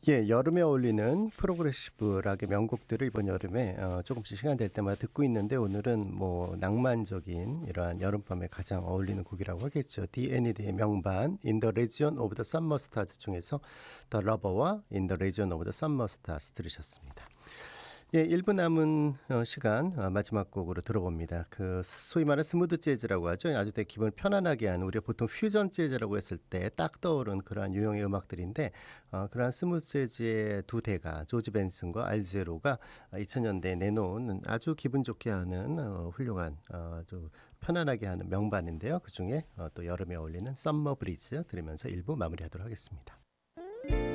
여름에 어울리는 프로그레시브 락의 명곡들을 이번 여름에 조금씩 시간 될 때마다 듣고 있는데 오늘은 뭐 낭만적인 이러한 여름밤에 가장 어울리는 곡이라고 하겠죠. D&D의 명반 In the Region of the Summer Stars 중에서 The Lover와 In the Region of the Summer Stars 들으셨습니다. 1분 남은 시간 마지막 곡으로 들어봅니다. 그 소위 말하는 스무드 재즈라고 하죠. 아주 되게 기분을 편안하게 하는 우리가 보통 퓨전 재즈라고 했을 때 딱 떠오른 그러한 유형의 음악들인데 그러한 스무드 재즈의 두 대가 조지 벤슨과 알제로가 2000년대에 내놓은 아주 기분 좋게 하는 훌륭한 아주 편안하게 하는 명반인데요. 그중에 또 여름에 어울리는 썸머 브리즈 들으면서 1부 마무리하도록 하겠습니다.